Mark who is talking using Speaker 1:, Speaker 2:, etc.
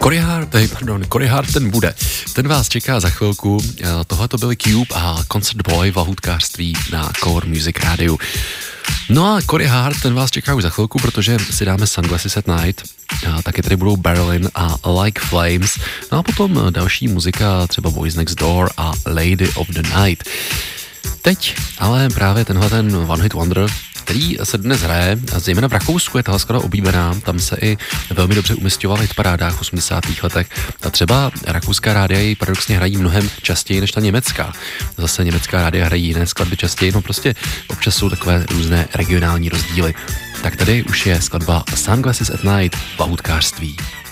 Speaker 1: Corey Hart ten bude. Ten vás čeká za chvilku. Tohle to byly Cube a Concert Boy v lahůdkářství na Core Music Radio. No a Corey Hart, ten vás čeká už za chvilku, protože si dáme Sunglasses at Night. Taky tady budou Berlin a Like Flames. No a potom další muzika, třeba Boys Next Door a Lady of the Night. Teď ale právě tenhle ten One Hit Wonder, který se dnes hraje, a zejména v Rakousku je tahle skladba oblíbená, tam se i velmi dobře umisťoval v hitparádách v 80. letech. A třeba rakouská rádia ji paradoxně hrají mnohem častěji než ta německá. Zase německá rádia hrají jiné skladby častěji, no prostě občas jsou takové různé regionální rozdíly. Tak tady už je skladba Sunglasses at Night v lahůdkářství.